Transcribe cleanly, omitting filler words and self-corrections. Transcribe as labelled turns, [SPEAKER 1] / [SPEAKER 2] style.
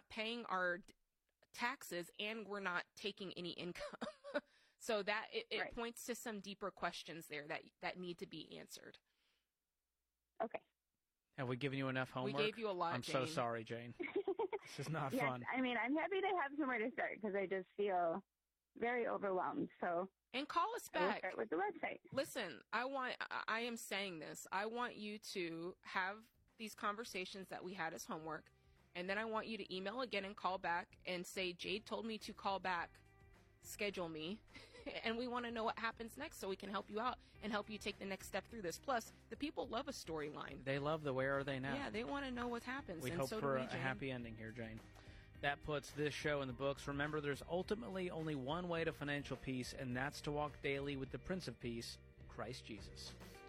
[SPEAKER 1] not paying our taxes and we're not taking any income. So that it points to some deeper questions there that need to be answered.
[SPEAKER 2] Okay.
[SPEAKER 3] Have we given you enough homework?
[SPEAKER 1] We gave you a lot,
[SPEAKER 3] I'm
[SPEAKER 1] Jane.
[SPEAKER 3] so sorry, Jane. This is not fun.
[SPEAKER 2] I mean, I'm happy to have somewhere to start because I just feel very overwhelmed. So.
[SPEAKER 1] And call us back.
[SPEAKER 2] Start with the website.
[SPEAKER 1] Listen, I am saying this. I want you to have these conversations that we had as homework, and then I want you to email again and call back and say, Jade told me to call back. Schedule me. And we want to know what happens next so we can help you out and help you take the next step through this. Plus, the people love a storyline.
[SPEAKER 3] They love the where are they now.
[SPEAKER 1] Yeah, they want to know what happens.
[SPEAKER 3] We
[SPEAKER 1] and
[SPEAKER 3] hope
[SPEAKER 1] so
[SPEAKER 3] for
[SPEAKER 1] do we,
[SPEAKER 3] a
[SPEAKER 1] Jane.
[SPEAKER 3] happy ending here, Jane. That puts this show in the books. Remember, there's ultimately only one way to financial peace, and that's to walk daily with the Prince of Peace, Christ Jesus.